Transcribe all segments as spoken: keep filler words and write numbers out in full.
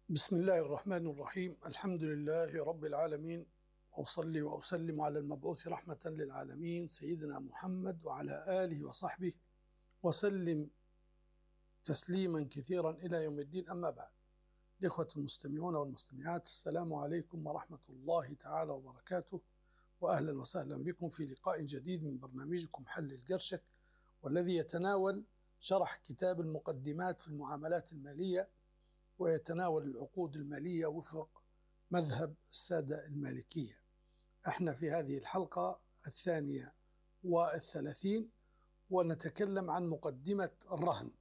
بسم الله الرحمن الرحيم. الحمد لله رب العالمين، وأصلي وأسلم على المبعوث رحمة للعالمين سيدنا محمد وعلى آله وصحبه وسلم تسليما كثيرا إلى يوم الدين. أما بعد، الإخوة المستمعون والمستمعات، السلام عليكم ورحمة الله تعالى وبركاته، وأهلا وسهلا بكم في لقاء جديد من برنامجكم حل القرشك، والذي يتناول شرح كتاب المقدمات في المعاملات المالية، ويتناول العقود المالية وفق مذهب السادة المالكية. احنا في هذه الحلقة الثانية والثلاثين، ونتكلم عن مقدمة الرهن.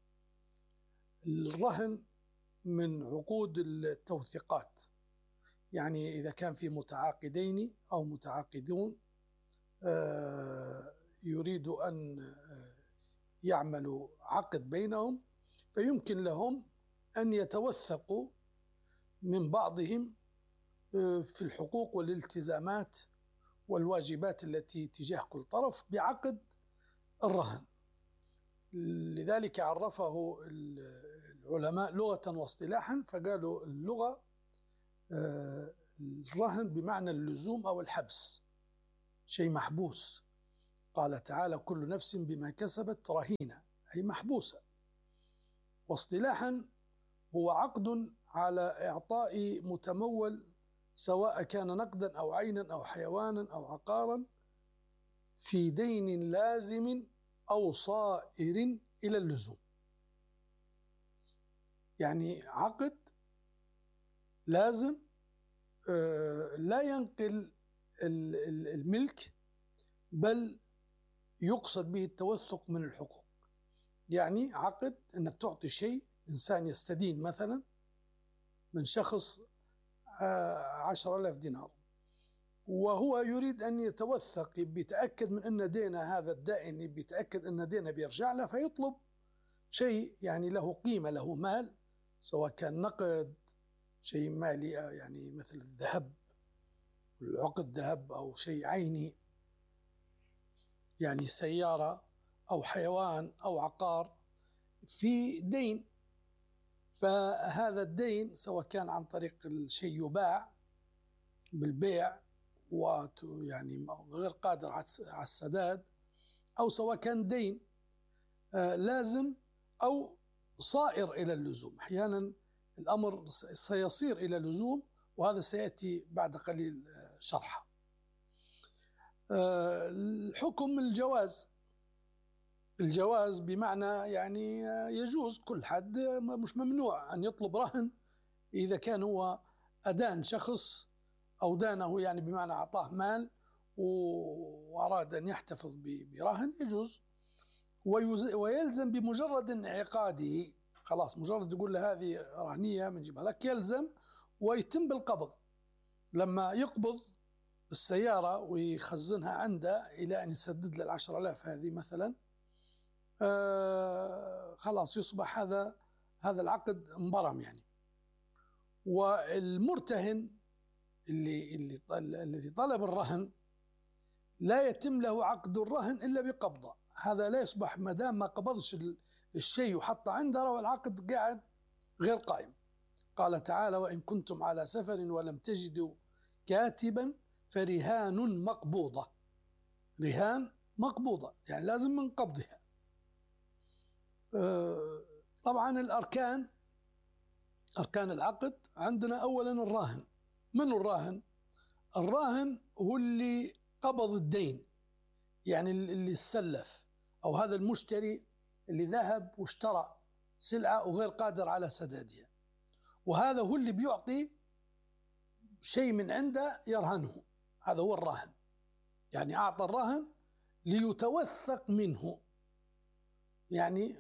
الرهن من عقود التوثيقات، يعني إذا كان في متعاقدين أو متعاقدون يريد أن يعملوا عقد بينهم، فيمكن لهم أن يتوثقوا من بعضهم في الحقوق والالتزامات والواجبات التي تجاه كل طرف بعقد الرهن. لذلك عرفه العلماء لغة واصطلاحا، فقالوا اللغة الرهن بمعنى اللزوم أو الحبس، شيء محبوس. قال تعالى: كل نفس بما كسبت رهينة، أي محبوسة. واصطلاحا هو عقد على إعطاء متمول، سواء كان نقدا أو عينا أو حيوانا أو عقارا، في دين لازم أو صائر إلى اللزوم. يعني عقد لازم لا ينقل الملك، بل يقصد به التوثق من الحقوق. يعني عقد أنك تعطي شيء، إنسان يستدين مثلا من شخص عشر آلاف دينار، وهو يريد أن يتوثق، بيتأكد من أن دينه هذا الدائن، بيتأكد أن دينه بيرجع له، فيطلب شيء يعني له قيمة، له مال، سواء كان نقد، شيء مالي يعني مثل الذهب، العقد ذهب، أو شيء عيني يعني سيارة أو حيوان أو عقار، في دين. فهذا الدين سواء كان عن طريق الشيء يباع بالبيع ويعني غير قادر على السداد، أو سواء كان دين لازم أو صائر إلى اللزوم. أحيانا الأمر سيصير إلى لزوم، وهذا سيأتي بعد قليل شرحه. الحكم الجواز، الجواز بمعنى يعني يجوز، كل حد مش ممنوع أن يطلب رهن إذا كان هو أدان شخص أو دانه، يعني بمعنى أعطاه مال وأراد أن يحتفظ برهن، يجوز. ويلزم بمجرد انعقاده، خلاص مجرد يقول له هذه رهنية بنجيبها لك، يلزم ويتم بالقبض. لما يقبض السيارة ويخزنها عنده إلى أن يسدد له العشر آلاف هذه مثلا، آه خلاص يصبح هذا هذا العقد انبرم يعني. والمرتهن اللي اللي الذي طلب الرهن لا يتم له عقد الرهن إلا بقبضه. هذا لا يصبح ما دام ما قبضش الشيء وحطه عنده، والعقد قاعد غير قائم. قال تعالى: وإن كنتم على سفر ولم تجدوا كاتبا فرهان مقبوضة. رهان مقبوضة يعني لازم من قبضها. طبعا الأركان، أركان العقد عندنا أولا الراهن. من الراهن؟ الراهن هو اللي قبض الدين، يعني اللي سلف، أو هذا المشتري اللي ذهب واشترى سلعة وغير قادر على سدادها، وهذا هو اللي بيعطي شيء من عنده يرهنه. هذا هو الراهن، يعني أعطى الراهن ليتوثق منه، يعني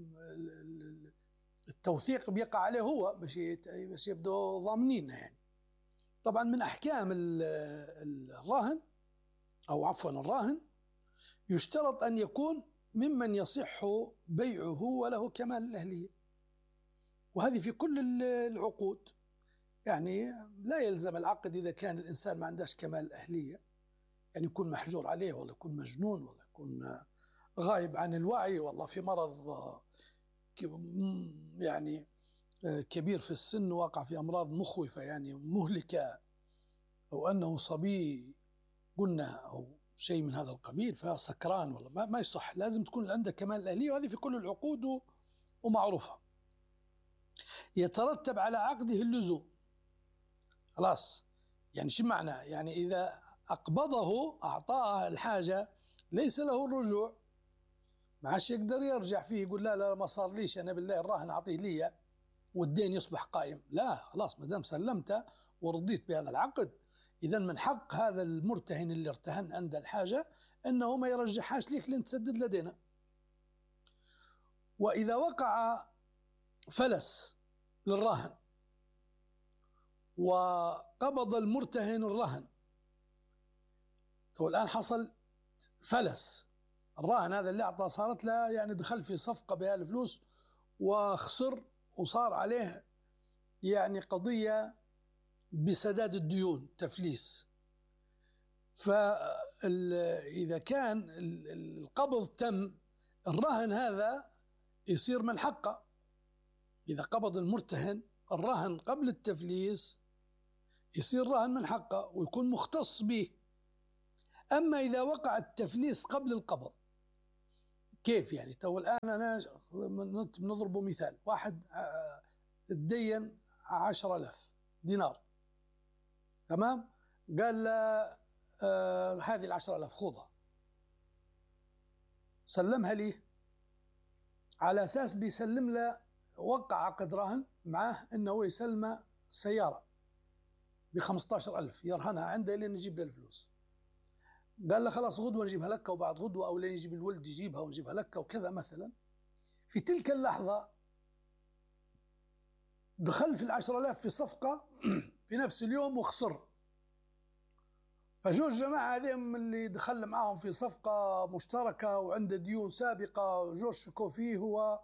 التوثيق بيقع عليه هو بس يبدو ضامنين يعني. طبعا من أحكام الراهن أو عفوا الراهن، يشترط أن يكون ممن يصح بيعه وله كمال الأهلية، وهذه في كل العقود. يعني لا يلزم العقد إذا كان الإنسان ما عندهش كمال الأهلية، يعني يكون محجور عليه، ولا يكون مجنون، ولا يكون غايب عن الوعي، والله في مرض يعني كبير في السن وقع في أمراض مخوفة يعني مهلكة، أو أنه صبي قلنا أو شيء من هذا القبيل فسكران، والله ما, ما يصح. لازم تكون عندك كمال الأهلية، وهذه في كل العقود ومعروفة. يترتب على عقده اللزوم. خلاص، يعني شو معنى؟ يعني إذا أقبضه أعطاه الحاجة ليس له الرجوع، ما عادش يقدر يرجع فيه يقول لا لا ما صار ليش أنا بالله الراهن أعطيه لي والدين يصبح قائم. لا، خلاص ما دام سلمت ورضيت بهذا العقد، إذا من حق هذا المرتهن اللي ارتهن عند الحاجة أنه ما يرجعهاش ليك لين تسدد لدينا. وإذا وقع فلس للراهن وقبض المرتهن الرهن، تو الآن حصل فلس، الراهن هذا اللي أعطى صارت له يعني دخل في صفقة بهالفلوس وخسر، وصار عليه يعني قضية بسداد الديون، تفليس. فإذا كان القبض تم، الراهن هذا يصير من حقه. إذا قبض المرتهن الرهن قبل التفليس يصير رهن من حقه ويكون مختص به. أما إذا وقع التفليس قبل القبض، كيف يعني؟ تو الآن أنا نضرب مثال، واحد اتدين عشرة آلاف دينار، تمام؟ قال له آه هذه العشرة آلاف خذها، سلمها لي على أساس بيسلم له، وقع عقد رهن معه إنه يسلمه سيارة بخمسة عشر ألف يرهنها عنده لين يجيب له الفلوس. قال له خلاص غدوة نجيبها لك، وبعد غدوة أو لين يجيب الولد يجيبها ونجيبها لك وكذا مثلا. في تلك اللحظة دخل في العشرة آلاف في صفقة في نفس اليوم وخسر. فجو الجماعة هذين اللي دخل معاهم في صفقة مشتركة وعنده ديون سابقة، جو شكوا فيه هو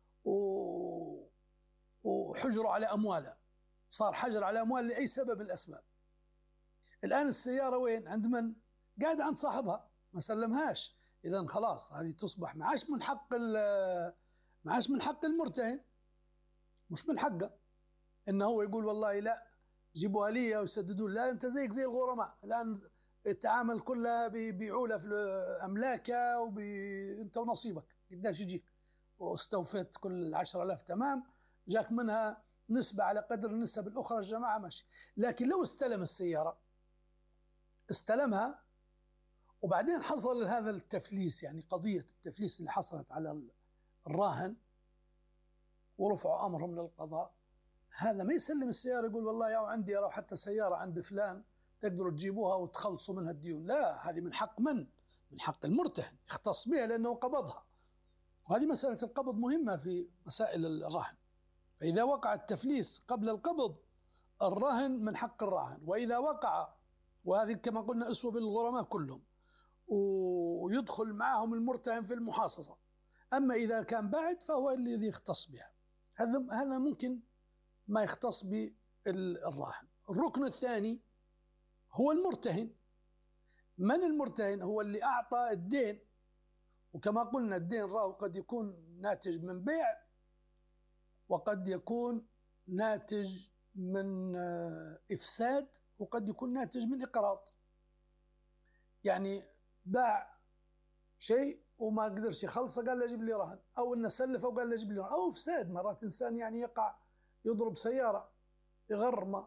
وحجروا على أمواله، صار حجر على أموال لأي سبب من الأسباب. الآن السيارة وين؟ عند من؟ قاعد عند صاحبها، ما سلمهاش. إذن خلاص هذه تصبح معاش من حق معاش من حق المرتهن، مش من حقه إنه هو يقول والله لا جيبوها لي ويسددوا. لا، أنت زيك زي الغرماء الآن، التعامل كله بيبيعوا له في أملاكه وبي... أنت ونصيبك قداش يجيك، واستوفيت كل عشرة آلاف تمام، جاك منها نسبة على قدر النسب الأخرى الجماعة ماشي. لكن لو استلم السيارة، استلمها وبعدين حصل هذا التفليس، يعني قضية التفليس اللي حصلت على الراهن ورفعوا أمرهم للقضاء، هذا ما يسلم السيارة يقول والله يا عندي أرى حتى سيارة عند فلان تقدروا تجيبوها وتخلصوا منها الديون. لا، هذه من حق من؟ من حق المرتهن، يختص بها لأنه قبضها. وهذه مسألة القبض مهمة في مسائل الرهن. فإذا وقع التفليس قبل القبض الرهن من حق الراهن، وإذا وقع، وهذه كما قلنا أسوة بالغرماء كلهم، ويدخل معهم المرتهن في المحاصصة. أما إذا كان بعد فهو الذي يختص بها. هذا هذا ممكن ما يختص بالراهن. الركن الثاني هو المرتهن. من المرتهن؟ هو اللي أعطى الدين، وكما قلنا الدين راه قد يكون ناتج من بيع وقد يكون ناتج من إفساد وقد يكون ناتج من إقراض. يعني باع شيء وما قدرش يخلصه قال له جيب لي رهن، أو إنه سلفه وقال له جيب لي رهن، أو إفساد. مرات إنسان يعني يقع يضرب سيارة يغرمه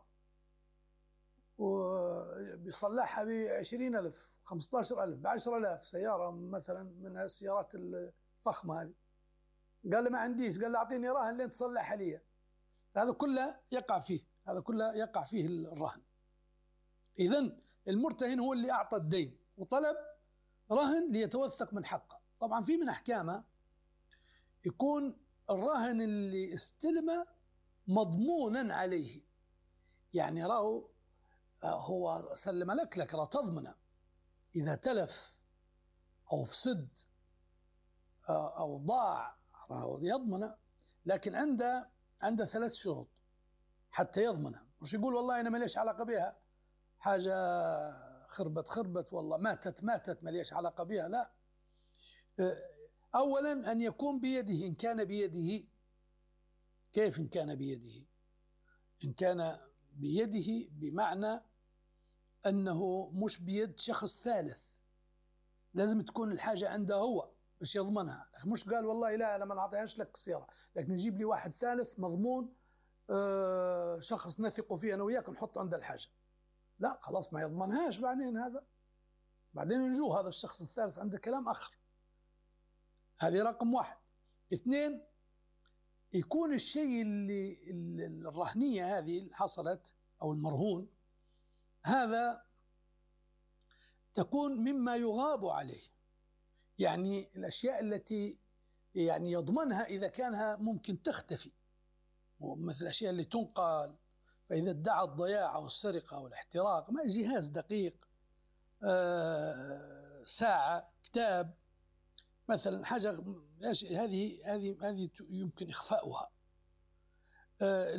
وبيصلحها بعشرين ألف خمسة عشر ألف بعشرة آلاف، سيارة مثلا من السيارات الفخمة هذه، قال له ما عنديش، قال له أعطيني رهن لين تصلحها لي. هذا كله يقع فيه هذا كله يقع فيه الرهن. إذن المرتهن هو اللي أعطى الدين وطلب رهن ليتوثق من حقه. طبعا في من أحكامه يكون الراهن اللي استلمه مضمونا عليه، يعني راه هو سلم لك لك راه تضمنه، إذا تلف أو فسد أو ضاع راه يضمنه، لكن عنده عنده ثلاث شروط حتى يضمنه. مش يقول والله أنا ماليش علاقة بها، حاجة خربت خربت والله ماتت ماتت ماليش علاقة بها. لا، أولا أن يكون بيده، إن كان بيده كيف إن كان بيده؟ إن كان بيده بمعنى أنه مش بيد شخص ثالث، لازم تكون الحاجة عنده هو باش يضمنها، مش قال والله لا أنا ما نعطيهاش لك السيارة، لكن نجيب لي واحد ثالث مضمون، آه شخص نثق فيه أنا وياك نحط عنده الحاجة، لا خلاص ما يضمنهاش. بعدين هذا بعدين نجوه هذا الشخص الثالث عنده كلام آخر. هذه رقم واحد. اثنين، يكون الشيء اللي الرهنية هذه اللي حصلت أو المرهون هذا تكون مما يغاب عليه، يعني الأشياء التي يعني يضمنها إذا كانها ممكن تختفي، مثل الأشياء اللي تنقل، فإذا ادعى الضياع أو السرقة أو الاحتراق، ما جهاز دقيق، آه ساعة، كتاب مثلا، حاجة هذه هذه هذه يمكن إخفاؤها، آه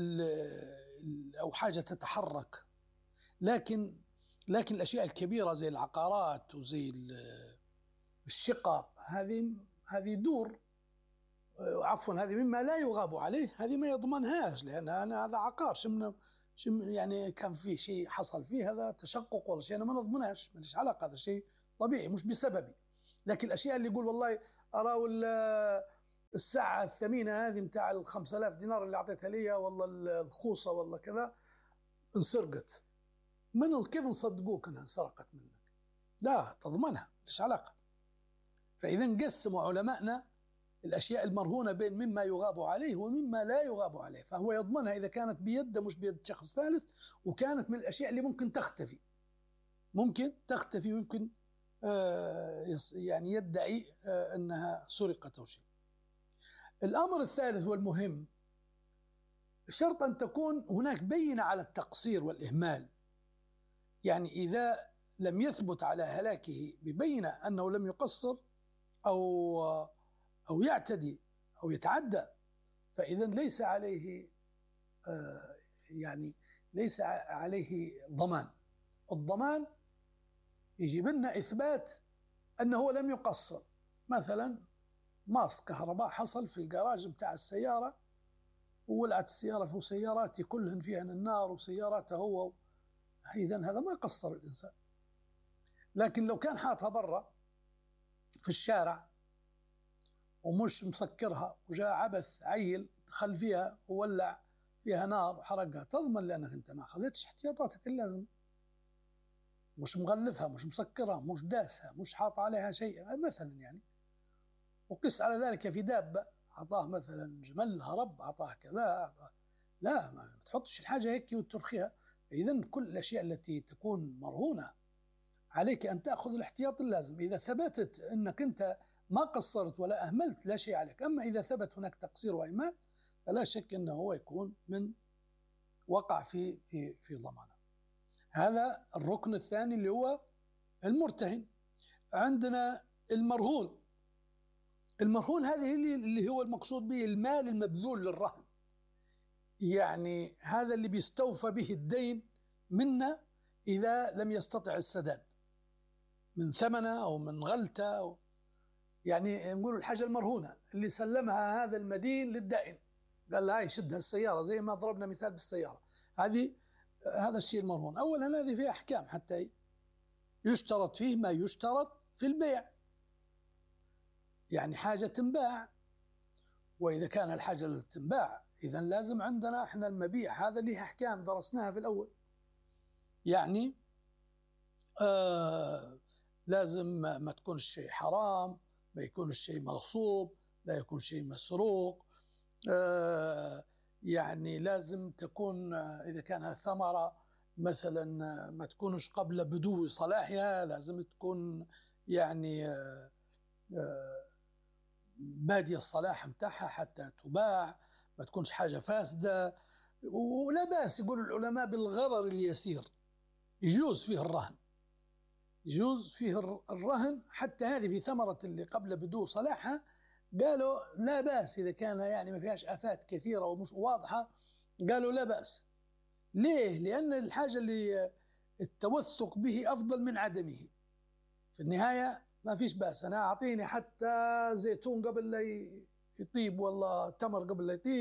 أو حاجة تتحرك. لكن لكن الأشياء الكبيرة زي العقارات وزي الشقق هذه هذه دور، عفوا هذه مما لا يغاب عليه، هذه ما يضمنهاش، لأن أنا هذا عقار، شم شم يعني كان فيه شيء حصل فيه هذا تشقق ولا شيء، أنا ما نضمنهاش، ماليش علاقة، هذا شيء طبيعي مش بسببي. لكن الأشياء اللي يقول والله أرى الساعة الثمينة هذه متاع الخمسة آلاف دينار اللي أعطيتها لي، والله الخوصة والله كذا انسرقت، من كيف نصدقوك أنها انسرقت منك؟ لا تضمنها، ماليش علاقة. فإذا نقسم علماءنا الأشياء المرهونة بين مما يغاب عليه ومما لا يغاب عليه، فهو يضمنها إذا كانت بيده مش بيد شخص ثالث، وكانت من الأشياء اللي ممكن تختفي، ممكن تختفي ويمكن آه يعني يدعي آه أنها سرقت أو شيء. الأمر الثالث والمهم، شرط أن تكون هناك بينة على التقصير والإهمال، يعني إذا لم يثبت على هلاكه ببينة أنه لم يقصر أو أو يعتدي أو يتعدى، فإذا ليس عليه آه يعني ليس عليه ضمان. الضمان يجيب لنا إثبات أنه لم يقصر، مثلا ماس كهرباء حصل في الجراج بتاع السيارة وولعت السيارة فوق سياراتي كلهن فيها النار وسياراته هو، إذا هذا ما قصر الإنسان. لكن لو كان حاطها برا في الشارع ومش مسكرها وجاء عبث عيل دخل فيها وولع فيها نار وحرقها، تضمن لأنك أنت ما أخذتش احتياطاتك اللازمة، مش مغلفها، مش مسكرها، مش داسها، مش حاط عليها شيء مثلا يعني. وقس على ذلك في دابة، أعطاه مثلا جمل هرب، أعطاه كذا، أعطاه، لا ما تحطش الحاجة هيك وترخيها. إذن كل الأشياء التي تكون مرهونة عليك أن تأخذ الاحتياط اللازم. إذا ثبتت أنك أنت ما قصرت ولا أهملت لا شيء عليك، أما إذا ثبت هناك تقصير وإهمال فلا شك أنه هو يكون من وقع في في في ضمانه. هذا الركن الثاني اللي هو المرتهن. عندنا المرهون. المرهون هذه اللي هو المقصود به المال المبذول للرهن، يعني هذا اللي بيستوفى به الدين منا إذا لم يستطع السداد من ثمنه أو من غلته أو يعني نقول الحاجة المرهونة اللي سلمها هذا المدين للدائن، قال له هاي شدها السيارة، زي ما ضربنا مثال بالسيارة هذه، هذا الشيء المرهون. أولا هذه فيها أحكام، حتى يشترط فيه ما يشترط في البيع، يعني حاجة تنباع، وإذا كان الحاجة اللي تنباع إذا لازم عندنا إحنا المبيع هذا له أحكام درسناها في الأول، يعني آه لازم ما تكون الشيء حرام، ما يكون الشيء مغصوب، لا يكون شيء مسروق، آه يعني لازم تكون إذا كانها ثمرة مثلا ما تكونش قبل بدو صلاحها، لازم تكون يعني آه آه بادية الصلاح متاعها حتى تباع، ما تكونش حاجة فاسدة. ولا بأس يقول العلماء بالغرر اليسير يجوز فيه الرهن، يجوز فيه الرهن حتى هذه في ثمرة اللي قبل بدو صلاحها، قالوا لا بأس إذا كان يعني ما فيهاش آفات كثيرة ومش واضحة، قالوا لا بأس. ليه؟ لأن الحاجة اللي التوثق به أفضل من عدمه. في النهاية ما فيش بأس، أنا أعطيني حتى زيتون قبل لا يطيب والله تمر قبل لا يطيب،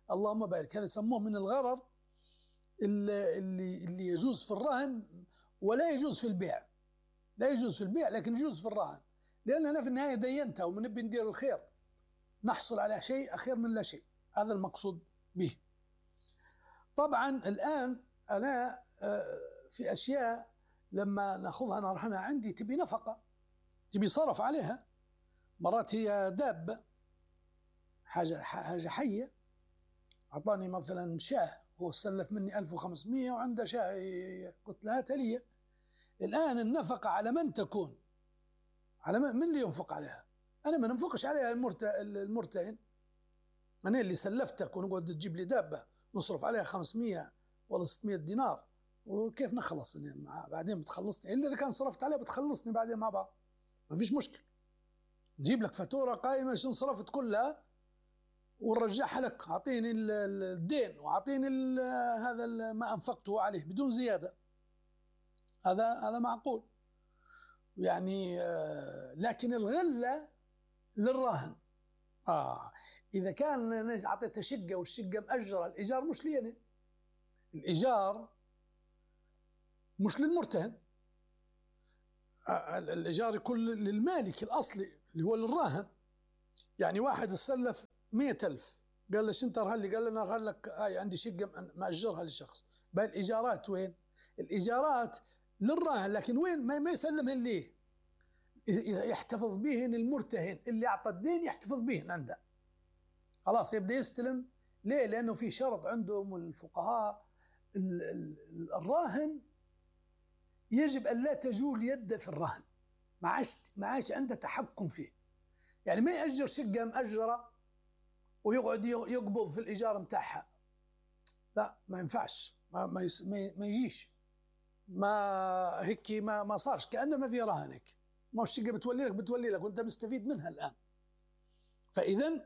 اللهم بارك. هذا سموه من الغرر اللي, اللي يجوز في الرهن ولا يجوز في البيع. لا يجوز في البيع لكن يجوز في الرهن، لأن أنا في النهاية دينتها ونبي ندير الخير، نحصل على شيء أخير من لا شيء. هذا المقصود به. طبعا الآن أنا في أشياء لما نأخذها نرهنها عندي تبي نفقة، تبي صرف عليها. مرات هي دابة، حاجة حاجة حية. أعطاني مثلا شاه، هو سلف مني ألف وخمسمائة وعنده شاه، قلت لها تلية. الآن النفقة على من تكون؟ على من اللي ينفق عليها؟ أنا ما ننفقش عليها المرتهن. أنا اللي سلفتك ونقعد تجيب لي دابة نصرف عليها خمسمائة ولا ستمائة دينار، وكيف نخلص مع بعدين؟ بتخلصني إلا إذا كان صرفت عليها بتخلصني بعدين مع بعض، ما فيش مشكلة. نجيب لك فاتورة قائمة شنو صرفت كلها ونرجعها لك، أعطيني الدين وأعطيني هذا ما أنفقته عليه بدون زيادة. هذا هذا معقول يعني. لكن الغلة للراهن. آه إذا كان أنا أعطيته شقة والشقة مأجرة، الإيجار مش لي أنا، الإيجار مش للمرتهن. آه الإيجار يكون للمالك الأصلي اللي هو للراهن. يعني واحد استلف مئة ألف، قال له شنو ترهن لي؟ قال له أنا أرهن لك آه عندي شقة مأجرها للشخص. بقى الإيجارات وين؟ الإيجارات للراهن، لكن وين؟ ما يسلمهن ليه؟ يحتفظ بهن المرتهن اللي أعطى الدين، يحتفظ بهن عنده. خلاص يبدأ يستلم. ليه؟ لأنه في شرط عندهم الفقهاء، الراهن يجب أن لا تجول يده في الرهن، ما عادش ما عادش عنده تحكم فيه. يعني ما يأجر شقة مأجرة ويقعد يقبض في الإيجار متاعها، لا ما ينفعش، ما ما, ما يجيش، ما هيك ما ما صارش، كأنه ما في رهن هيك. ما الشقة بتولي لك بتولي لك وأنت مستفيد منها الآن. فإذا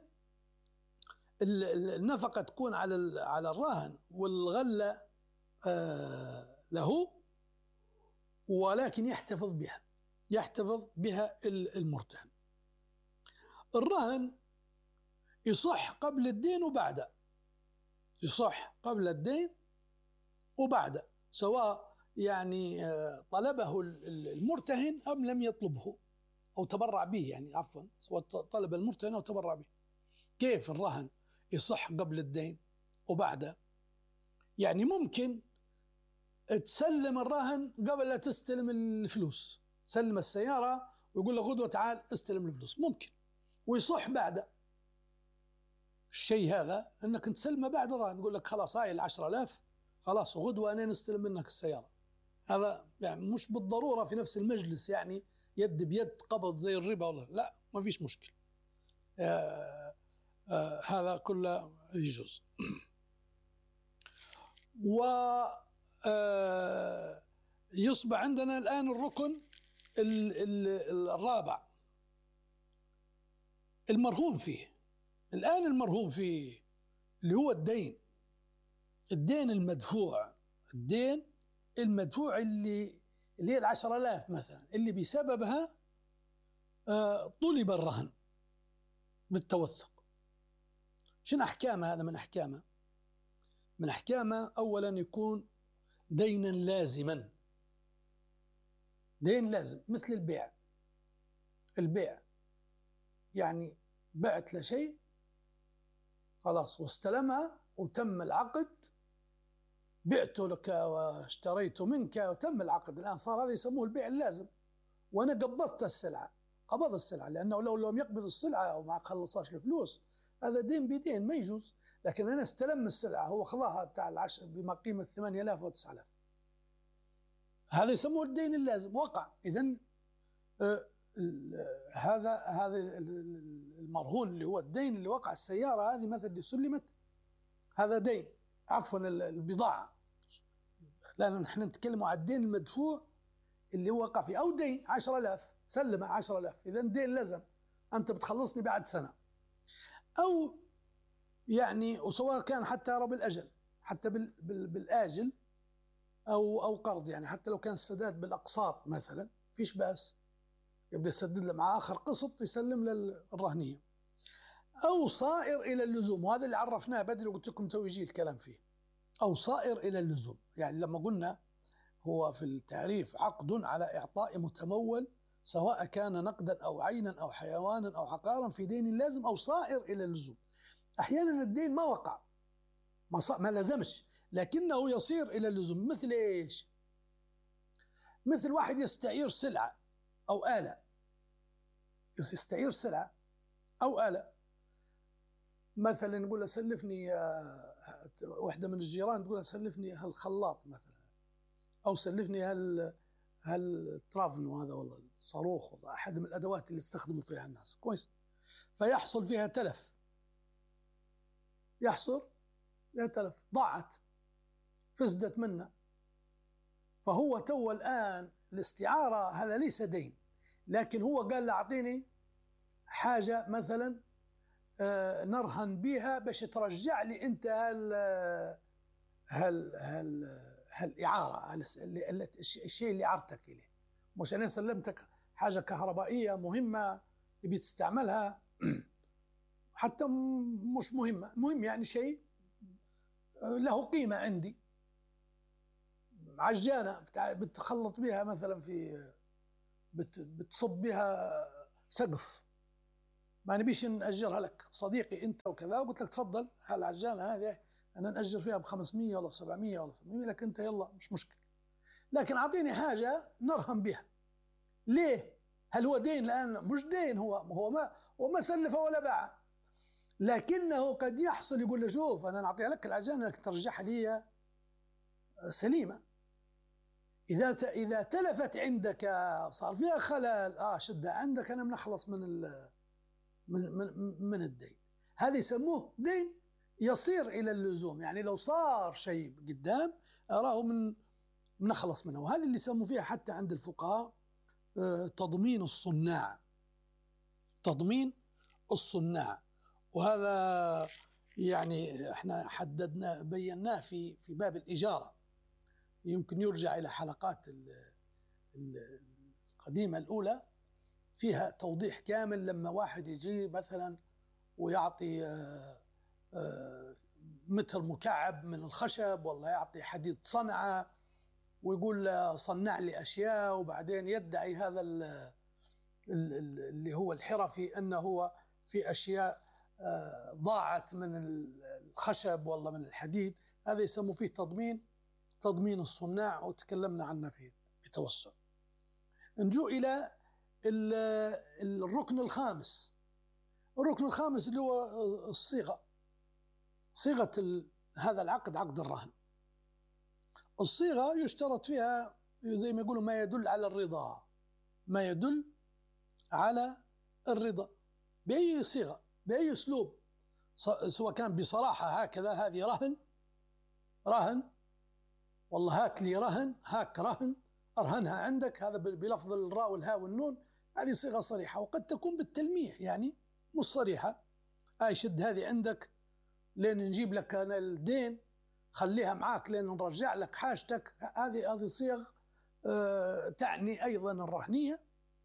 النفقة تكون على على الراهن والغلة آه له، ولكن يحتفظ بها يحتفظ بها المرتهن. الرهن يصح قبل الدين وبعده، يصح قبل الدين وبعده، سواء يعني طلبه المرتهن أم لم يطلبه أو تبرع به، يعني عفوا سواء طلب المرتهن أو تبرع به. كيف الرهن يصح قبل الدين وبعده؟ يعني ممكن تسلم الرهن قبل لا تستلم الفلوس، تسلم السيارة ويقول له غدوة تعال استلم الفلوس، ممكن. ويصح بعده. الشيء هذا انك تسلمه بعد الرهن، يقول لك خلاص هاي العشرة آلاف خلاص وغدوة أنا نستلم منك السيارة. هذا يعني مش بالضرورة في نفس المجلس، يعني يد بيد قبض زي الربا ولا لا، ما فيش مشكلة. آه آه هذا كله يجوز. و آه يصبح عندنا الآن الركن الرابع، المرهون فيه. الآن المرهون فيه اللي هو الدين، الدين المدفوع، الدين المدفوع اللي اللي هي العشرة آلاف مثلا، اللي بسببها آه طلب الرهن بالتوثق. شنو أحكامه؟ هذا من أحكامه من أحكامه أولا يكون دينا لازما. دين لازم مثل البيع. البيع يعني بعت له شيء خلاص واستلمها وتم العقد، بعته لك واشتريته منك وتم العقد، الآن صار هذا يسموه البيع اللازم. وأنا قبضت السلعة، قبض السلعة، لأنه لو لم يقبض السلعة أو ما خلصاش الفلوس هذا دين بدين ما يجوز. لكن أنا استلم السلعة، هو خذاها تاع العشر بما قيمة ثمانية آلاف أو تسعة آلاف، هذا يسموه الدين اللازم، وقع. إذن آه هذا هذا المرهون اللي هو الدين اللي وقع. السيارة هذه مثلا اللي سلمت هذا دين، عفوا البضاعة، لأن نحن نتكلم عن الدين المدفوع اللي وقع فيه، أو دين عشرة آلاف سلم عشرة آلاف، إذن دين لازم أنت بتخلصني بعد سنة، أو يعني وسواء كان حتى رب الأجل، حتى بالآجل أو أو قرض، يعني حتى لو كان السداد بالأقساط مثلا فيش بأس، يبدأ يسدد له مع آخر قسط يسلم للرهنية. أو صائر إلى اللزوم، وهذا اللي عرفناه بدري وقلت لكم تو يجي الكلام فيه. أو صائر إلى اللزوم، يعني لما قلنا هو في التعريف عقد على إعطاء متمول سواء كان نقدا أو عينا أو حيوانا أو عقارا في دين لازم أو صائر إلى اللزوم. أحيانا الدين ما وقع، ما, ما لزمش، لكنه يصير إلى اللزوم. مثل إيش؟ مثل واحد يستعير سلعة أو آلة، يستعير سلعة أو آلة، مثلا نقول له سلفني، واحدة من الجيران تقول له سلفني هالخلاط مثلا، أو سلفني هال هالترافنو هذا والله الصاروخ والله أحد من الأدوات اللي استخدموا فيها الناس، كويس، فيحصل فيها تلف، يحصل فيها تلف، ضاعت، فسدت منه، فهو تو الآن الاستعارة هذا ليس دين، لكن هو قال له أعطيني حاجة مثلا آه نرهن بها باش ترجع لي أنت هال هال هال هالإعارة، الشيء اللي عرتك إليه. مش أنا سلمتك حاجة كهربائية مهمة تبي تستعملها حتى مش مهمة، مهم يعني شيء له قيمة عندي، عجانة بتخلط بها مثلا في بتصب بها سقف، ما نبيش نأجرها لك صديقي أنت وكذا، وقلت لك تفضل هالعجانة هذه أنا نأجر فيها بخمسمية ولا سبعمية ولا ثمانمية، لك أنت يلا مش مشكلة، لكن أعطيني حاجة نرهن بها. ليه؟ هل هو دين الآن؟ مش دين، هو هو ما هو ما سلف ولا باع، لكنه قد يحصل يقول له شوف أنا نعطيها لك العجانة لك ترجعها لي سليمة، إذا إذا تلفت عندك صار فيها خلل آه شدها عندك أنا بنخلص من من من من الدين. هذا يسموه دين يصير إلى اللزوم، يعني لو صار شيء قدام أراه من بنخلص منه، وهذا اللي يسموا فيها حتى عند الفقهاء تضمين الصناع، تضمين الصناع. وهذا يعني احنا حددنا بيناه في في باب الإجارة، يمكن يرجع إلى حلقات القديمة الأولى فيها توضيح كامل. لما واحد يجي مثلا ويعطي متر مكعب من الخشب والله يعطي حديد صنعة ويقول له صنع لي أشياء، وبعدين يدعي هذا اللي هو الحرفي أنه هو في أشياء ضاعت من الخشب والله من الحديد، هذا يسمى فيه تضمين تضمين الصناع، وتكلمنا عنه فيه بتوسع. نجو إلى الركن الخامس، الركن الخامس اللي هو الصيغة، صيغة هذا العقد، عقد الرهن. الصيغة يشترط فيها زي ما يقولوا ما يدل على الرضا، ما يدل على الرضا بأي صيغة بأي أسلوب، سواء كان بصراحة هكذا هذه رهن، رهن والله هات لي رهن، هاك رهن، أرهنها عندك، هذا بلفظ الراء والهاء والنون، هذه صيغة صريحة. وقد تكون بالتلميح يعني مش صريحة، هاي شد هذه عندك لين نجيب لك أنا الدين، خليها معاك لين نرجع لك حاجتك، هذه هذه صيغ آه تعني أيضا الرهنية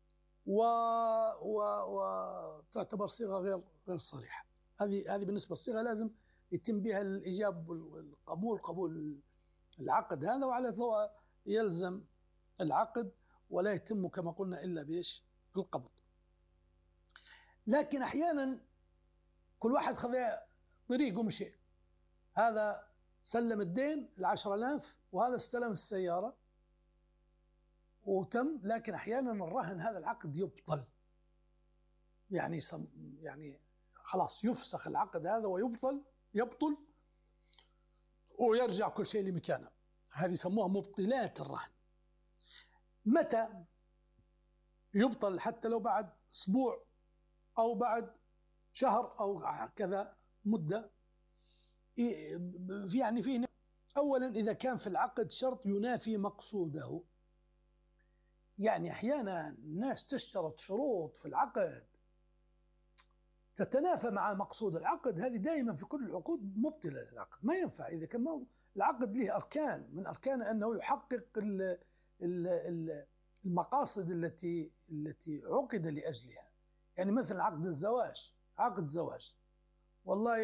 وتعتبر صيغة غير غير صريحة. هذه هذه بالنسبة للصيغة لازم يتم بها الإجابة والقبول، قبول العقد هذا، وعلى ضوء يلزم العقد ولا يتم كما قلنا إلا بإيش؟ بالقبض. لكن أحيانا كل واحد خذ طريق ومشي، هذا سلم الدين العشرة آلاف وهذا استلم السيارة وتم، لكن أحيانا الرهن هذا العقد يبطل، يعني سم يعني خلاص يفسخ العقد هذا ويبطل، يبطل ويرجع كل شيء لمكانه، هذه يسموها مبطلات الرهن. متى يبطل؟ حتى لو بعد أسبوع أو بعد شهر أو كذا مدة، يعني فيه أولا إذا كان في العقد شرط ينافي مقصوده، يعني أحيانا الناس تشترط شروط في العقد تتنافى مع مقصود العقد، هذه دائما في كل العقود مبطلة للعقد، ما ينفع. إذا كان العقد له أركان، من أركانه أنه يحقق المقاصد التي التي عقد لأجلها، يعني مثلا عقد الزواج، عقد زواج والله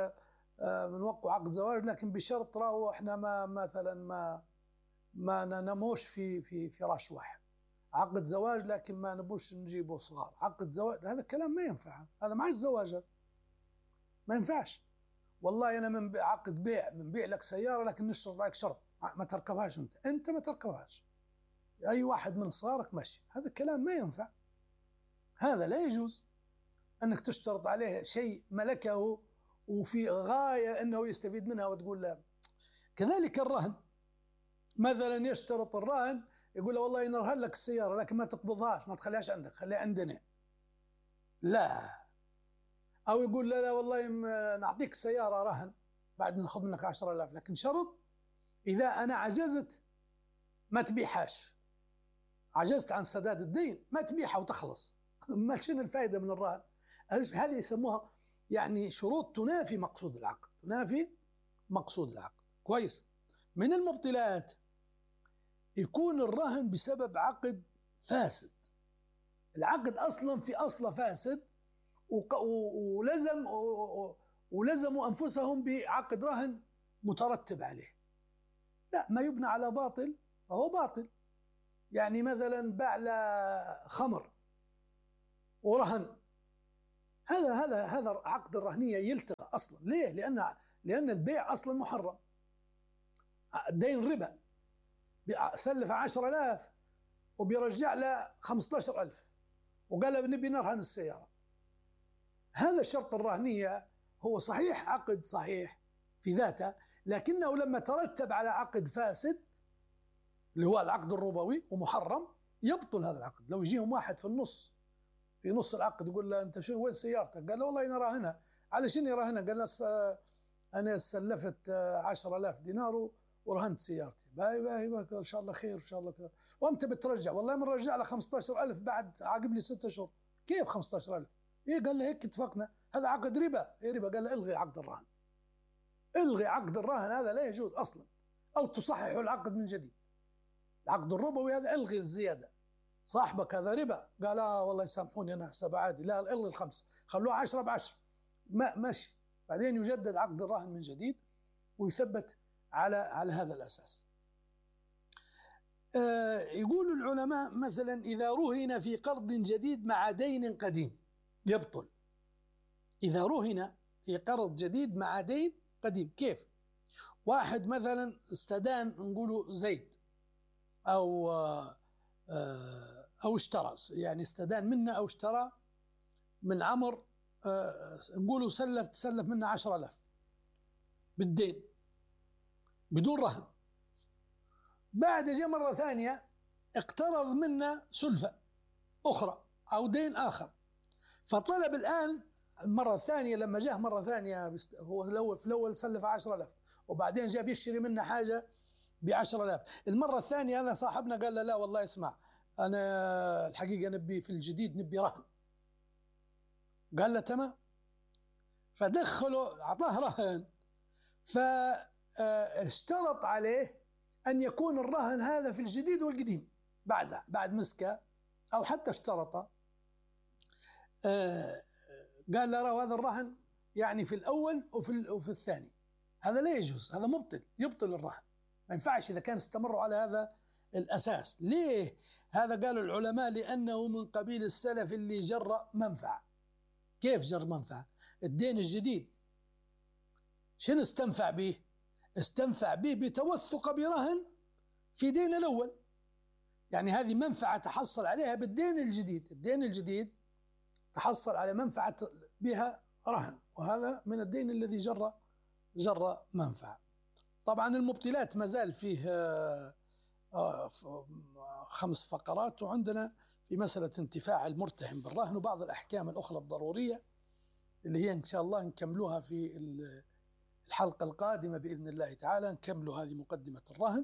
بنوقع عقد زواج لكن بشرط راهو احنا ما مثلا ما ما نناموش في في فراش واحد. عقد زواج لكن ما نبوش نجيبه صغار. عقد زواج هذا الكلام ما ينفع، هذا معاش زواج، ما ينفعش. والله انا من عقد بيع، من بيع لك سياره لكن نشترط عليك شرط ما تركبهاش انت، انت ما تركبهاش، اي واحد من صغارك ماشي. هذا الكلام ما ينفع، هذا لا يجوز انك تشترط عليه شيء ملكه وفي غايه انه يستفيد منها وتقول لا. كذلك الرهن، مثلا يشترط الراهن يقول له والله نرهن لك السياره لكن ما تقبضهاش، ما تخليهاش عندك، خليها عندنا. لا. او يقول لا لا والله نعطيك السياره رهن بعد ناخذ منك عشرة آلاف، لكن شرط اذا انا عجزت ما تبيعهاش، عجزت عن سداد الدين ما تبيعها وتخلص. ما شنو الفائده من الرهن؟ هذه يسموها يعني شروط تنافي مقصود العقد، تنافي مقصود العقد. كويس. من المبطلات يكون الرهن بسبب عقد فاسد، العقد اصلا في اصله فاسد ولزم ولزموا انفسهم بعقد رهن مترتب عليه. لا، ما يبنى على باطل فهو باطل. يعني مثلا باع له خمر ورهن، هذا هذا هذا عقد الرهنيه يلتغى اصلا. ليه؟ لان لان البيع اصلا محرم. الدين ربا، سلف عشرة آلاف وبيرجع له خمسة عشر ألف وقال نبي نرهن السياره. هذا شرط الرهنيه هو صحيح عقد صحيح في ذاته، لكنه لما ترتب على عقد فاسد اللي هو العقد الربوي ومحرم يبطل هذا العقد. لو يجيهم واحد في النص في نص العقد يقول له انت شو وين سيارتك؟ قال له والله انا راهنها. على شنو يراهنها؟ قال له انا سلفت عشرة آلاف دينار ورهنت سيارتي. باي باي باي ان شاء الله خير ان شاء الله كذا. وانت بترجع؟ والله بنرجع له خمسة عشر ألف بعد عاقب لي ستة اشهر. كيف خمسة عشر ألف؟ ايه؟ قال له هيك اتفقنا، هذا عقد ربا. ايه ربا؟ قال له الغي عقد الرهن، الغي عقد الرهن، هذا لا يجوز اصلا، او تصححوا العقد من جديد. العقد الربوي هذا الغي الزياده، صاحبك هذا ربا، قال اه والله يسامحوني انا حساب عادي، لا الغي الخمسه خلوها عشرة بعشرة، ما ماشي. بعدين يجدد عقد الرهن من جديد ويثبت على على هذا الاساس. آه يقول العلماء مثلا اذا رهن في قرض جديد مع دين قديم يبطل. اذا رهن في قرض جديد مع دين قديم، كيف؟ واحد مثلا استدان نقوله زيت او آه أو اشترى، يعني استدان منا أو اشترى من عمر، أه نقولوا سلف تسلف منا عشرة آلاف بالدين بدون رهن. بعد جاء مرة ثانية اقترض منا سلفة أخرى أو دين آخر، فطلب الآن المرة الثانية لما جاء مرة ثانية هو الأول في الأول سلف عشرة آلاف وبعدين جاء بيشتري منا حاجة بعشرة آلاف. المرة الثانية هذا صاحبنا قال له لا والله اسمع أنا الحقيقة نبي في الجديد نبي رهن. قال له تمام، فدخله أعطاه رهن، فاشترط عليه أن يكون الرهن هذا في الجديد والقديم بعد بعد مسكة، أو حتى اشترط قال له هذا الرهن يعني في الأول وفي وفي الثاني. هذا لا يجوز، هذا مبطل، يبطل الرهن، ما ينفعش إذا كان استمروا على هذا الأساس. ليه؟ هذا قالوا العلماء لأنه من قبيل السلف اللي جر منفعة. كيف جر منفعة؟ الدين الجديد شنو استنفع به؟ استنفع به بتوثق برهن في دين الأول، يعني هذه منفعة تحصل عليها بالدين الجديد. الدين الجديد تحصل على منفعة بها رهن، وهذا من الدين الذي جر جر منفعة. طبعا المبطلات ما زال فيه خمس فقرات، وعندنا في مسألة انتفاع المرتهن بالرهن وبعض الأحكام الأخرى الضرورية اللي هي إن شاء الله نكملوها في الحلقة القادمة بإذن الله تعالى. نكمل هذه مقدمة الرهن،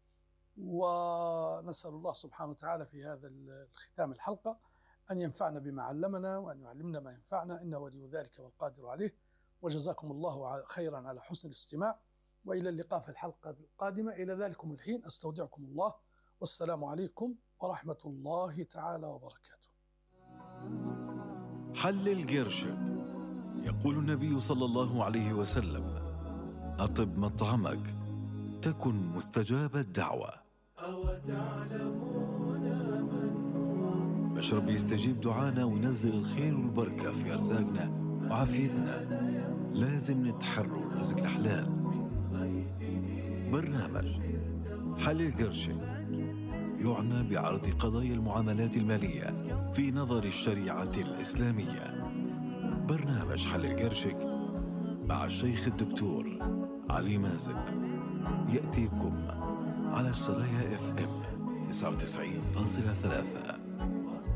ونسأل الله سبحانه وتعالى في هذا الختام الحلقة أن ينفعنا بما علمنا وأن يعلمنا ما ينفعنا، إنه ولي ذلك والقادر عليه. وجزاكم الله خيرا على حسن الاستماع، وإلى اللقاء في الحلقة القادمة. إلى ذلكم الحين أستودعكم الله، والسلام عليكم ورحمة الله تعالى وبركاته. حلل قرشك يقول النبي صلى الله عليه وسلم: أطب مطعمك تكن مستجاب الدعوة. مشرب يستجيب دعانا وينزل الخير والبركة في أرزاقنا وعافيتنا. لازم نتحروا الرزق الحلال. برنامج حل القرشي يعنى بعرض قضايا المعاملات المالية في نظر الشريعة الإسلامية. برنامج حل القرشي مع الشيخ الدكتور علي مازن يأتيكم على السرايا اف ام تسعة وتسعين فاصلة ثلاثة.